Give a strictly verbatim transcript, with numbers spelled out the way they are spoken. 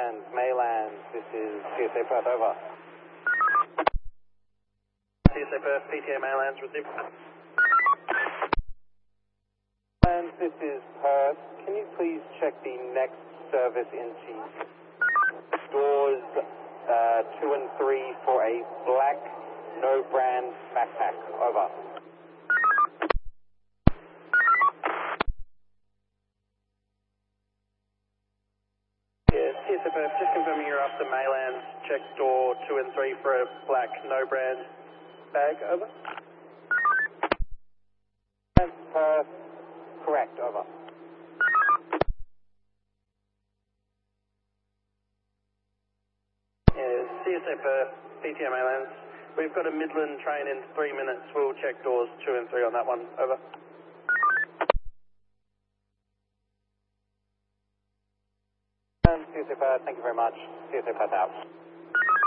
Maylands, Maylands, this is C S A Perth, over. C S A Perth, P T A Maylands, receive. Maylands, this is Perth. Can you please check the next service into doors uh, two and three for a black, no brand backpack, over. Yeah, C S A Perth, just confirming you're up to Maylands, check door two and three for a black, no brand bag, over. Perth, correct, over. Yeah, C S A Perth, P T A Maylands. We've got a Midland train in three minutes. We'll check doors two and three on that one, over. C S A Perth, thank you very much. C S A Perth out.